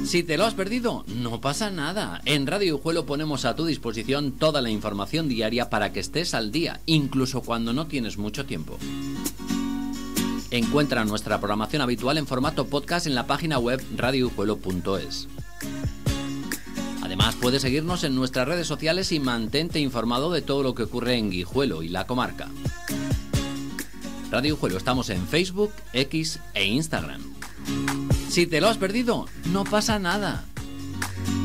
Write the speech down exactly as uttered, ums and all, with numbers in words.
Si te lo has perdido, no pasa nada. En Radio Guijuelo ponemos a tu disposición toda la información diaria para que estés al día, incluso cuando no tienes mucho tiempo. Encuentra nuestra programación habitual en formato podcast en la página web radio guijuelo punto es. Además, puedes seguirnos en nuestras redes sociales y mantente informado de todo lo que ocurre en Guijuelo y la comarca. Radio Guijuelo, estamos en Facebook, X e Instagram. Si te lo has perdido, no pasa nada.